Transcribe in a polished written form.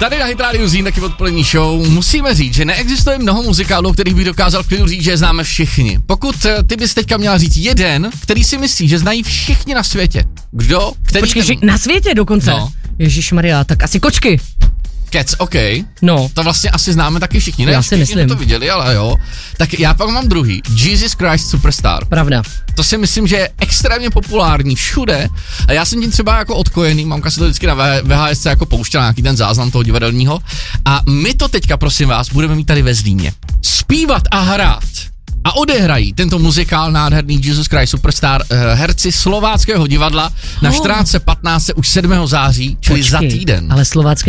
Tady na Hit Radio Zín, taky odpolední show, musíme říct, že neexistuje mnoho muzikálů, kterých bych dokázal v klidu říct, že je známe všichni. Pokud ty bys teďka měla říct jeden, který si myslí, že znají všichni na světě. Kdo? Který? Počkej, na světě dokonce? No. Ježišmarja, tak asi Kočky. Kec, OK. No. To vlastně asi známe taky všichni, ne? Já si myslím. To viděli, ale jo. Tak já pak mám druhý. Jesus Christ Superstar. Pravda. To si myslím, že je extrémně populární všude a já jsem tím třeba jako odkojený, mamka si to vždycky na VHS jako pouštěla nějaký ten záznam toho divadelního a my to teďka, prosím vás, budeme mít tady ve Zlíně. Zpívat a hrát a odehrají tento muzikál nádherný Jesus Christ Superstar herci Slováckého divadla na 14.15 už 7. září, čili za týden. Ale Slovácké